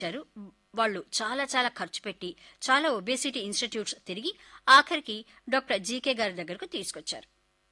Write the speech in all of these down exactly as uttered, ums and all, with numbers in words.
వచ్చారు. వాళ్ళు చాలా చాలా ఖర్చు పెట్టి చాలా ఒబేసిటీ ఇన్స్టిట్యూట్స్ తిరిగి ఆఖరికి డాక్టర్ జీకే గారి దగ్గరకు తీసుకొచ్చారు.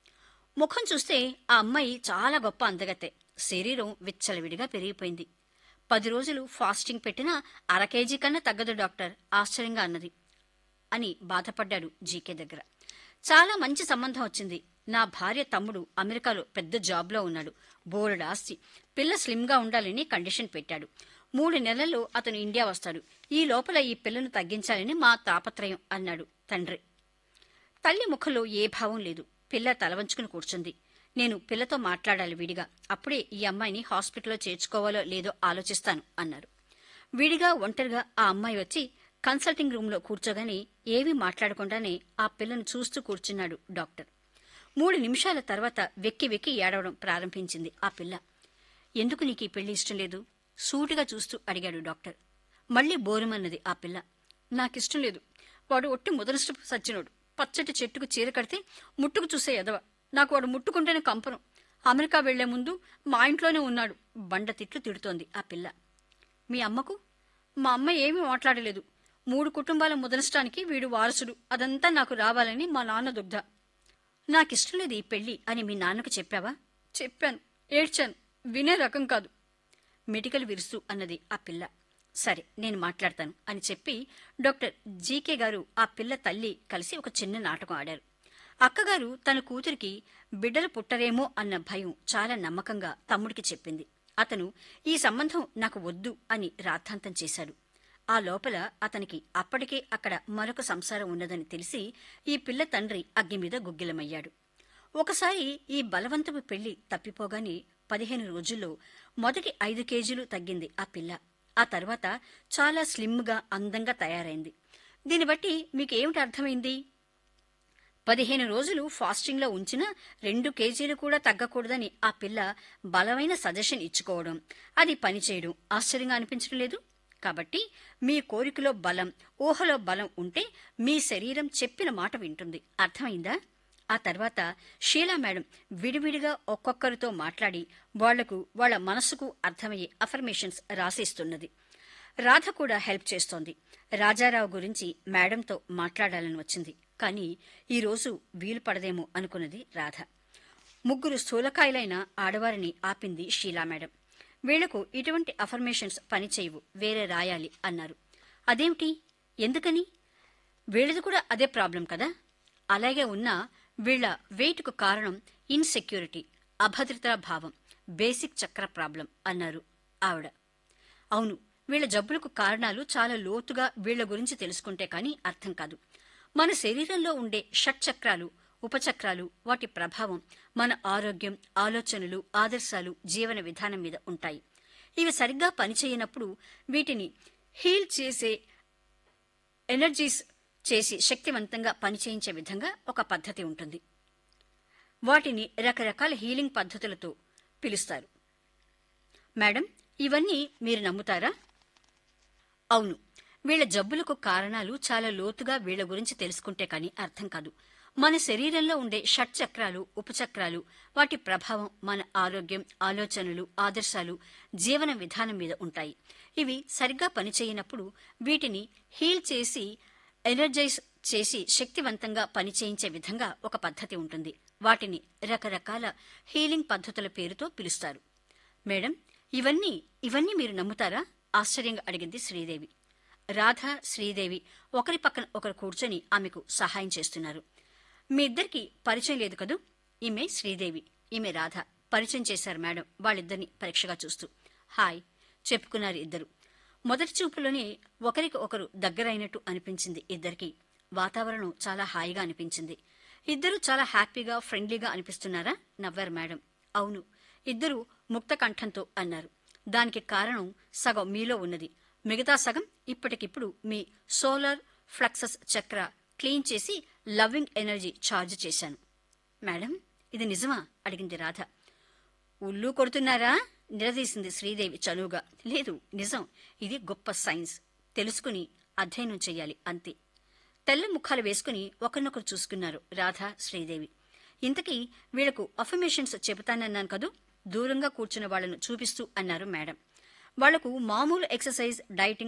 ముఖం చూస్తే ఆ అమ్మాయి చాలా గొప్ప అందగతే. శరీరం విచ్చలవిడిగా పెరిగిపోయింది. పది రోజులు ఫాస్టింగ్ పెట్టినా అర కేజీ కన్నా తగ్గదు డాక్టర్, ఆశ్చర్యంగా అన్నది అని బాధపడ్డాడు జీకే దగ్గర. చాలా మంచి సంబంధం వచ్చింది. నా భార్య తమ్ముడు అమెరికాలో పెద్ద జాబ్లో ఉన్నాడు. బోలెడు ఆస్తి. పిల్ల స్లిమ్గా ఉండాలని కండిషన్ పెట్టాడు. మూడు నెలల్లో అతను ఇండియా వస్తాడు. ఈ లోపల ఈ పిల్లను తగ్గించాలని మా తాపత్రయం అన్నాడు తండ్రి. తల్లి ముఖంలో ఏ భావం లేదు. పిల్ల తలవంచుకుని కూర్చుంది. నేను పిల్లతో మాట్లాడాలి విడిగా. అప్పుడే ఈ అమ్మాయిని హాస్పిటల్లో చేర్చుకోవాలో లేదో ఆలోచిస్తాను అన్నారు. విడిగా ఒంటరిగా ఆ అమ్మాయి వచ్చి కన్సల్టింగ్ రూంలో కూర్చోగానే ఏమీ మాట్లాడకుండానే ఆ పిల్లను చూస్తూ కూర్చున్నాడు డాక్టర్. మూడు నిమిషాల తర్వాత వెక్కి వెక్కి ఏడవడం ప్రారంభించింది ఆ పిల్ల. ఎందుకు నీకు ఈ పెళ్లి ఇష్టం లేదు? సూటిగా చూస్తూ అడిగాడు డాక్టర్. మళ్లీ బోరుమన్నది ఆ పిల్ల. నాకిష్టం లేదు. వాడు ఒట్టి ముదనష్టపు సచ్చినోడు. పచ్చటి చెట్టుకు చీర కడితే ముట్టుకు చూసే ఎదవ. నాకు వాడు ముట్టుకుంటేనే కంపనం. అమెరికా వెళ్లే ముందు మా ఇంట్లోనే ఉన్నాడు. బండ తిట్లు తిడుతోంది ఆ పిల్ల. మీ అమ్మకు? మా అమ్మ ఏమీ మాట్లాడలేదు. మూడు కుటుంబాల ముదనష్టానికి వీడు వారసుడు. అదంతా నాకు రావాలని మా నాన్న దుగ్ధ. నాకిష్టం లేదు ఈ పెళ్లి అని మీ నాన్నకు చెప్పావా? చెప్పాను. ఏడ్చాను. వినే రకం కాదు. మెడికల్ విరుస్తూ అన్నది ఆ పిల్ల. సరే, నేను మాట్లాడతాను అని చెప్పి డాక్టర్ జీకే గారు ఆ పిల్ల తల్లి కలిసి ఒక చిన్న నాటకం ఆడారు. అక్కగారు తన కూతురికి బిడ్డలు పుట్టరేమో అన్న భయం చాలా నమ్మకంగా తమ్ముడికి చెప్పింది. అతను ఈ సంబంధం నాకు వద్దు అని రాద్ధాంతం చేశాడు. ఆ లోపల అతనికి అప్పటికే అక్కడ మరొక సంసారం ఉన్నదని తెలిసి ఈ పిల్ల తండ్రి అగ్గి మీద గుగ్గిలమయ్యాడు. ఒకసారి ఈ బలవంతపు పెళ్లి తప్పిపోగానే పదిహేను రోజుల్లో మొదటి ఐదు కేజీలు తగ్గింది ఆ పిల్ల. ఆ తర్వాత చాలా స్లిమ్గా అందంగా తయారైంది. దీన్ని బట్టి మీకేమిటి అర్థమైంది? పదిహేను రోజులు ఫాస్టింగ్లో ఉంచినా రెండు కేజీలు కూడా తగ్గకూడదని ఆ పిల్ల బలమైన సజెషన్ ఇచ్చుకోవడం, అది పనిచేయడం ఆశ్చర్యంగా అనిపించడం లేదు. కాబట్టి మీ కోరికలో బలం, ఊహలో బలం ఉంటే మీ శరీరం చెప్పిన మాట వింటుంది. అర్థమైందా? ఆ తర్వాత షీలా మేడం విడివిడిగా ఒక్కొక్కరితో మాట్లాడి వాళ్లకు వాళ్ల మనసుకు అర్థమయ్యే అఫర్మేషన్స్ రాసిస్తున్నది. రాధ కూడా హెల్ప్ చేస్తోంది. రాజారావు గురించి మేడంతో మాట్లాడాలని వచ్చింది. కానీ ఈరోజు వీలు పడదేమో అనుకున్నది రాధ. ముగ్గురు స్థూలకాయలైన ఆడవారిని ఆపింది షీలా మేడం. వీళ్లకు ఇటువంటి అఫర్మేషన్స్ పనిచేయవు, వేరే రాయాలి అన్నారు. అదేమిటి? ఎందుకని? వీళ్ళది కూడా అదే ప్రాబ్లం కదా. అలాగే ఉన్నా వీళ్ల వెయిట్కు కారణం ఇన్సెక్యూరిటీ, అభద్రతా భావం, బేసిక్ చక్ర ప్రాబ్లం అన్నారు ఆవిడ. అవును, వీళ్ల జబ్బులకు కారణాలు చాలా లోతుగా వీళ్ల గురించి తెలుసుకుంటే కానీ అర్థం కాదు. మన శరీరంలో ఉండే షట్చక్రాలు, ఉపచక్రాలు, వాటి ప్రభావం మన ఆరోగ్యం, ఆలోచనలు, ఆదర్శాలు, జీవన విధానం మీద ఉంటాయి. ఇవి సరిగ్గా పనిచేయనప్పుడు వీటిని హీల్ చేసే ఎనర్జీస్ చేసి శక్తివంతంగా పనిచేయించే విధంగా ఒక పద్ధతి ఉంటుంది. వాటిని రకరకాల హీలింగ్ పద్ధతులతో పిలుస్తారు. మేడం, ఇవన్నీ మీరు నమ్ముతారా? అవును, వీళ్ల జబ్బులకు కారణాలు చాలా లోతుగా వీళ్ల గురించి తెలుసుకుంటే కానీ అర్థం కాదు. మన శరీరంలో ఉండే షట్చక్రాలు, ఉపచక్రాలు, వాటి ప్రభావం మన ఆరోగ్యం, ఆలోచనలు, ఆదర్శాలు, జీవన విధానం మీద ఉంటాయి. ఇవి సరిగ్గా పనిచేయనప్పుడు వీటిని హీల్ చేసి ఎనర్జైజ్ చేసి శక్తివంతంగా పనిచేయించే విధంగా ఒక పద్ధతి ఉంటుంది. వాటిని రకరకాల హీలింగ్ పద్ధతుల పేరుతో పిలుస్తారు. మేడం, ఇవన్నీ ఇవన్నీ మీరు నమ్ముతారా? ఆశ్చర్యంగా అడిగింది శ్రీదేవి. రాధ, శ్రీదేవి ఒకరి పక్కన ఒకరు కూర్చొని ఆమెకు సహాయం చేస్తున్నారు. మీ ఇద్దరికి పరిచయం లేదు కదూ? ఈమె శ్రీదేవి, ఈమె రాధ. పరిచయం చేశారు మేడం వాళ్ళిద్దరిని పరీక్షగా చూస్తూ. హాయ్ చెప్పుకున్నారు ఇద్దరు. మొదటి చూపులోనే ఒకరికి ఒకరు దగ్గరైనట్టు అనిపించింది ఇద్దరికి. వాతావరణం చాలా హాయిగా అనిపించింది. ఇద్దరు చాలా హ్యాపీగా, ఫ్రెండ్లీగా అనిపిస్తున్నారా? నవ్వారు మేడం. అవును, ఇద్దరు ముక్త కంఠంతో అన్నారు. దానికి కారణం సగం మీలో ఉన్నది, మిగతా సగం ఇప్పటికిప్పుడు మీ సోలార్ ఫ్లక్సస్ చక్ర క్లీన్ చేసి లవ్వింగ్ ఎనర్జీ ఛార్జ్ చేశాను. మేడం, ఇది నిజమా? అడిగింది రాధ. ఉల్లు కొడుతున్నారా? నిలదీసింది శ్రీదేవి చనువుగా. లేదు, నిజం. ఇది గొప్ప సైన్స్. తెలుసుకుని అధ్యయనం చెయ్యాలి అంతే. తెల్ల ముఖాలు వేసుకుని ఒకరినొకరు చూసుకున్నారు రాధ, శ్రీదేవి. ఇంతకీ వీళ్లకు అఫర్మేషన్స్ చెబుతానన్నాను కదూ? దూరంగా కూర్చున్న వాళ్లను చూపిస్తూ అన్నారు మేడం. వాళ్లకు మామూలు ఎక్సర్సైజ్ డైటింగ్